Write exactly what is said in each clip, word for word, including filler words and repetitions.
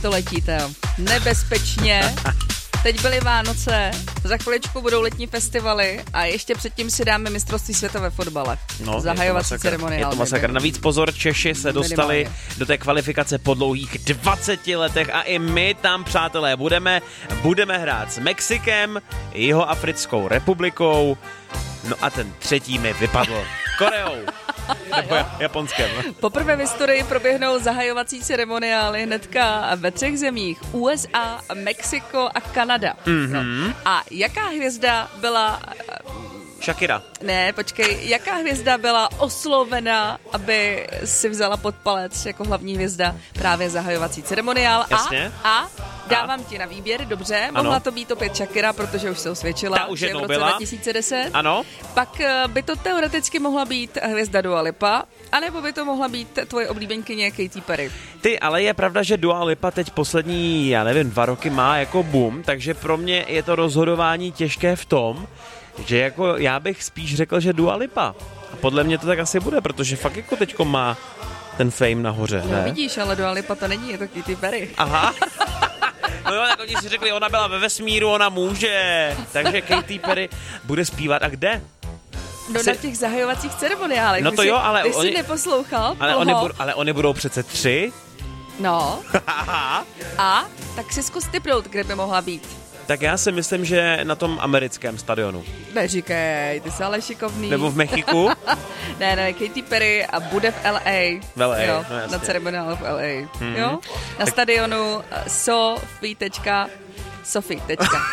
to letíte, jo. Nebezpečně. Teď byly Vánoce, za chviličku budou letní festivaly a ještě předtím si dáme mistrovství světa ve fotbale. No, zahajovací ceremoniál. Je to masakr. Navíc pozor, Češi se dostali Minimálně. do té kvalifikace po dlouhých dvaceti letech a i my tam, přátelé, budeme, budeme hrát s Mexikem, Jihoafrickou republikou, no a ten třetí mi vypadl. Koreou. Nebo Japonskem. Poprvé v historii proběhnou zahajovací ceremoniály hnedka ve třech zemích. U S A, Mexiko a Kanada. Mm-hmm. No. A jaká hvězda byla... Shakira. Ne, počkej, jaká hvězda byla oslovena, aby si vzala pod palec jako hlavní hvězda právě zahajovací ceremoniál? Jasně. A, a dávám a. ti na výběr, dobře, ano. mohla to být opět Shakira, protože už se osvědčila. Ta už že jednou v roce byla. dva tisíce deset. Ano. Pak by to teoreticky mohla být hvězda Dua Lipa, anebo by to mohla být tvoje oblíbenkyně Katy Perry. Ty, ale je pravda, že Dua Lipa teď poslední, já nevím, dva roky má jako boom, takže pro mě je to rozhodování těžké v tom, že jako já bych spíš řekl, že Dua Lipa. A podle mě to tak asi bude, protože fakt jako teďko má ten fame nahoře, No ne? vidíš, ale Dua Lipa to není, je to Katy Perry. Aha. No jo, tak oni si řekli, ona byla ve vesmíru, ona může. Takže Katy Perry bude zpívat. A kde? No Asi... na těch zahajovacích ceremoniálech. No to jsi, jo, ale ty oni... jsi neposlouchal? Ale oni, budou, ale oni budou přece tři. No. A tak si zkus tipnout, kde by mohla být. Tak já si myslím, že na tom americkém stadionu. Neříkej, ty jsi ale šikovný. Nebo v Mexiku? ne, ne, Katy Perry a bude v L A. V L A, jo, no jasně. na ceremoniálu v L A. Mm-hmm. Jo? Na tak... stadionu Sophie. Sophie.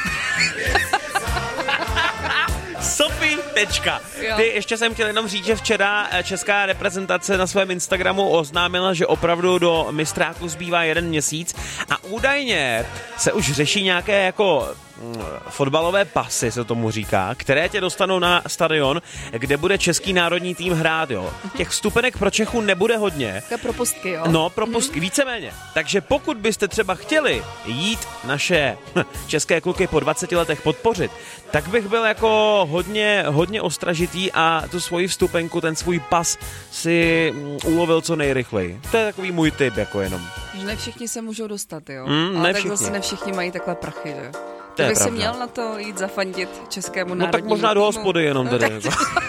Sophie, tečka. Jo. Ty, ještě jsem chtěl jenom říct, že včera česká reprezentace na svém Instagramu oznámila, že opravdu do mistráku zbývá jeden měsíc a údajně se už řeší nějaké jako mm, fotbalové pasy, se tomu říká, které tě dostanou na stadion, kde bude český národní tým hrát, jo. Těch vstupenek pro Čechu nebude hodně. Také propustky, jo. No, propustky, mm-hmm. víceméně. Takže pokud byste třeba chtěli jít naše české kluky po dvaceti letech podpořit, tak bych byl jako hodně, hodně ostražitý a tu svoji vstupenku, ten svůj pas si ulovil co nejrychleji. To je takový můj tip, jako jenom. Že ne všichni se můžou dostat, jo. Mm, ale ne tak všichni. zase ne všichni mají takhle prachy, že? To Ty je bys si pravda. měl na to jít zafandit českému No národnímu tak možná do týmu. hospody jenom No, tedy. tak...